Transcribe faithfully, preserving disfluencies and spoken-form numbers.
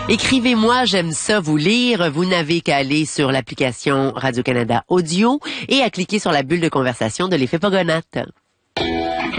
Écrivez-moi, j'aime ça vous lire. Vous n'avez qu'à aller sur l'application Radio-Canada Audio et à cliquer sur la bulle de conversation de l'effet Pogonatte.